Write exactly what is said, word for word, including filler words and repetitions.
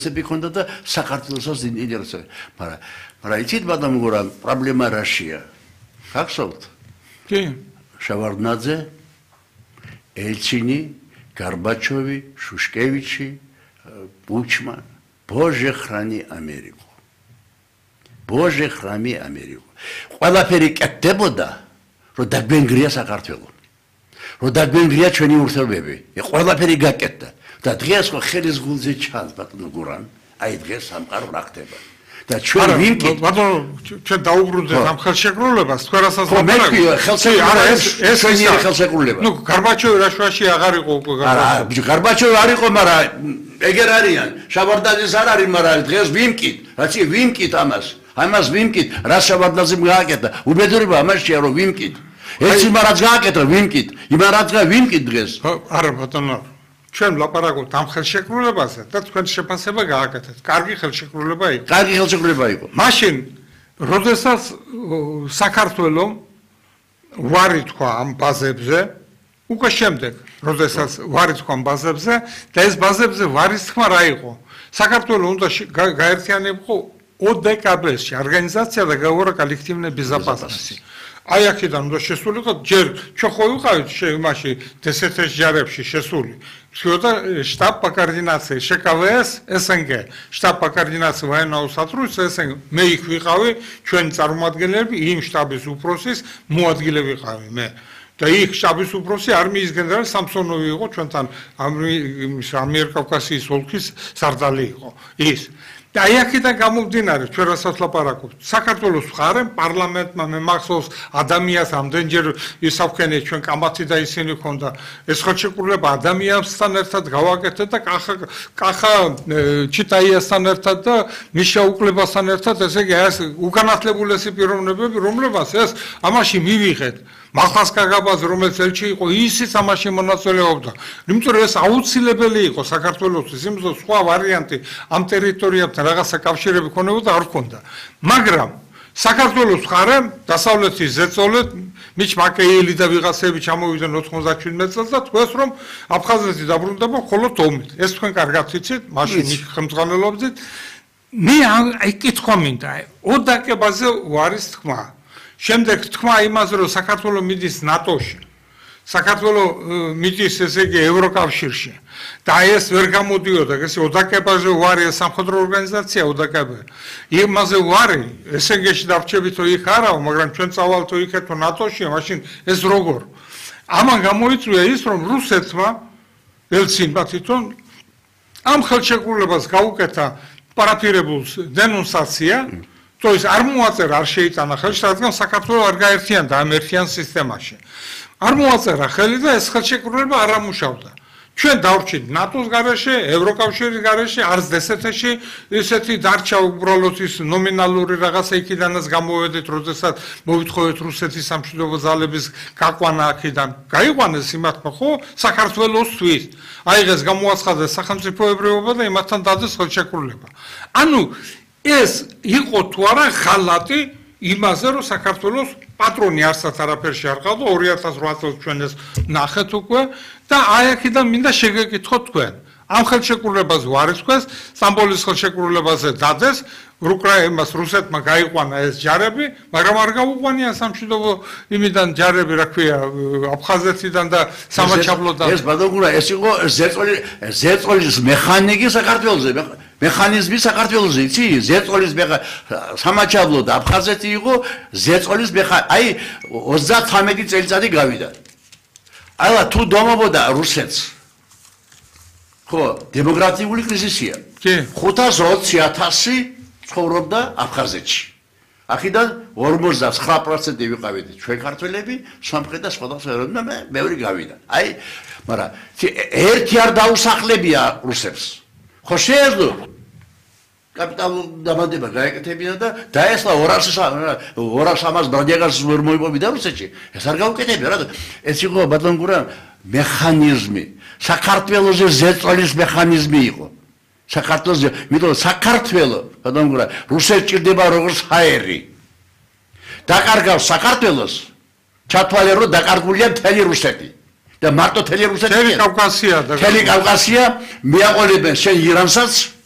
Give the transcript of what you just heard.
Секунда да საქართველოს ინტერესებს. მაგრამ მაგრამ იცით ბატონო გურა პრობლემა რაშია? გახსოვთ? კი. შავარდნაძე, ელჩინი, გარბაჩოვი, შუშკევიჩი, ბუჩმა, ბოჟე ხრანი ამერიკო. ბოჟე ხრანი ამერიკო. ყველაფერი კეთდებოდა, რომ დაგვენგრია საქართველო. რომ დაგვენგრია ჩვენი ურთიერთობები. ყველაფერი გაკეთდა. და დღეს ხო ხელის გულზე ჩანს ბატონო გურან, აი დღეს სამყარო რა ხდება. და ჩვენ ვინკით ბატონო ჩვენ დაუბრუნდეთ ამ ხელშეკრულებას, თქვენ რასაც ლაპარაკობთ. ხო, მე ხელშეკრულება ეს ეს ჩვენი ხელშეკრულება. ნუ გარბაჩოვი რაშვაში აღარ იყო უკვე გარბაჩოვი. არა, გარბაჩოვი არ იყო, მაგრამ ეგერ არიან. შავარდნაძეს არ არის, მაგრამ დღეს ვინკით, რაც კი ვინკით ამას. ამას ვინკით, რა შავარდნაძემ გააკეთა. უბედურება ამაშია რომ ვინკით. ეს იმას რაც გააკეთა ვინკით, იმას რაც ვინკით დღეს. არა ბატონო ჩვენ ლაპარაკობთ ამ ხელშეკრულებაზე და თქვენ შეფასება გააკეთეთ. კარგი ხელშეკრულება იყო. კარგი ხელშეკრულება იყო. მაშინ, როდესაც საქართველოს ვარი თქვა ამ ბაზებზე, უკვე შემდეგ, როდესაც ვარი თქვა ამ ბაზებზე და ეს ბაზებზე ვარის თქმა რა იყო? საქართველოს უნდა გაერთიანებიყო ОДКБ-ში, Организация договора коллективной безопасности. აი აქედან უნდა შესულიყო ჯერ ჩვენ ხო ვიყავით შემაში დსთ-ს ჯარებში შესული. Всё-то штаб по координации ШКВС СНГ, штаб по координации военного сотрудничества СНГ. მე იქ ვიყავი, ჩვენი წარმომადგენლები იმ штаბის უფროსის მოადგილე ვიყავი მე. და იქ штаბის უფროსი არმიის გენერალი სამსონოვი იყო, ჩვენთან ამიერკავკასიის ოლქის სარდალი იყო. ის და აი აქედან გამომდინარე ჩვენ რასაც ლაპარაკობთ საქართველოს მხარემ პარლამენტმა მე მახსოვს ადამიანს ამდენჯერ ისავქენე ჩვენ კამათი და ისინი ქონდა ეს ხელშეკრულება ადამიანსთან ერთად გავაკეთეთ და კახა კახა ჩიტაიასთან ერთად და მიშა უკლებასთან ერთად ესე იგი ეს უკანასლებულესი პიროვნებები რომლებსაც ეს ამაში მივიღეთ მახას კაგაბაზე რომელიც ელჩი იყო ისიც ამაში მონაწილეობდა იმიტომ რომ ეს აუცილებელი იყო საქართველოსთვის იმიტომ რომ სხვა ვარიანტი ამ ტერიტორიებთან რაღაცა კავშირები ქონებოდა არ ქონდა მაგრამ საქართველოს მხარემ დასავლეთის ზეწოლეთ მიჩ მაკეილი და ვიღაცები ჩამოვიდნენ ოთხმოცდაშვიდმეტ წელს და თქვენს რომ აფხაზეთი დაბრუნდება მხოლოდ ომით ეს თქვენ კარგად იცით მაშინ ხელმძღვანელობდით მე აი კითხვა მინდა ოდაკებაზე ვარის თქმა შემდეგ თქვა იმაზე რომ საქართველოს მიდის ნატოში საქართველოს მიდის ესე იგი ევროკავშირში და ეს ვერ გამოდიოდა ეს ოდაკებაზე ვარი სამხედრო ორგანიზაცია ოდაკებე იმაზე ვარი ესენგეში დავრჩებითო იქ არაო მაგრამ ჩვენ წავალთო იქეთო ნატოში მაშინ ეს როგორ ამან გამოიწვია ის რომ რუსეთმა ელცინმა თვითონ ამ ხელშეკრულებას გაუკეთა პარაფირებულს დენონსაცია то есть არ მოაწერა არ შეიტანა ხელში რადგან საქართველოს არ გაერთიანდა ამ ერთიან სისტემაში არ მოაწერა ხელი და ეს ხელშეკრულება არ ამუშავდა ჩვენ დავრჩით ნატოს გარეშე ევროკავშირის გარეშე არც დსთ-ში ისეთი დარჩა უბრალოდ ის ნომინალური რაღაცა იქიდანაც გამოვედით როდესაც მოვითხოვეთ რუსეთის სამშვიდობო ძალების გაყვანა აქედან გაიყვანეს იმათმა ხო საქართველოსთვის აი ეს გამოაცხადეს სახელმწიფოებრიობა და იმათთან დადეს ხელშეკრულება ანუ ეს იყო თუ არა ხალატი იმაზე რომ საქართველოს პატრონი არსად არაფერში არ ყავდა ორი ათას ოთხ წელს ჩვენ ეს ნახეთ უკვე და აი აქედან მინდა შეგეკითხოთ თქვენ ამ ხელშეკრულებას ვარის თქვენს სტამბოლის ხელშეკრულებაზე დადეს უკრაინას რუსეთმა გაიყვანა ეს ჯარები მაგრამ არ გაუყვანია სამშვიდობო იმიდან ჯარები რა ქვია აფხაზეთიდან და სამაჩაბლოდან ეს ბადოგურა ეს იყო ზეწოლის ზეწოლის მექანიკი საქართველოსზე მექანიზმი საქართველოსზე იცი ზეწოლის სამაჩაბლო და აფხაზეთი იყო ზეწოლის აი ოცდათვრამეტი წელიწადი გავიდა ალა თუ დომობოდა რუსეთს ხო დემოგრაფიული კრიზისია კი ხუთას ოცი ათასი ცხოვრობდა აფხაზეთში აქედან ორმოცდათვრამეტი პროცენტი ვიყავით ჩვენ ქართველები სამხრეთ და სხვადასხვა ეროვნებიდან მეორე გავიდა აი მაგრამ ერთი არ დაუსახლებია რუსებს ხო შეეძლო კაპიტალურ დამატება გაეკეთებინა და დაესლა ორას ამას ბრადიაგას ვერ მოიპოვიდა რუსეთში ეს არ გაუკეთებია რა ეს იყო ბატონ გურა მექანიზმი საქართველოს ზეწოლის მექანიზმი იყო საქართველოს მითო საქართველოს ბატონ გურა რუსეთს ჭირდება როგორც ჰაერი დაკარგავს საქართველოს ჩათვალე რომ დაკარგულია მთელი რუსეთი და მარტო მთელი რუსეთი მთელი კავკასია და მთელი კავკასია მიაყოლებენ შენ ირანსაც